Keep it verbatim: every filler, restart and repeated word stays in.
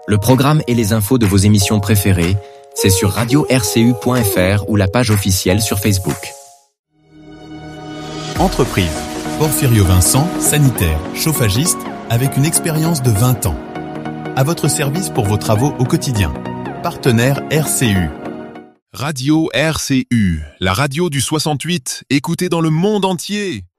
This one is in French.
Le programme et les infos de vos émissions préférées, c'est sur radio r c u point f r ou la page officielle sur Facebook. Entreprise. Porfirio Vincent, sanitaire, chauffagiste, avec une expérience de vingt ans. À votre service pour vos travaux au quotidien. Partenaire R C U. Radio R C U, la radio du soixante-huit, écoutée dans le monde entier.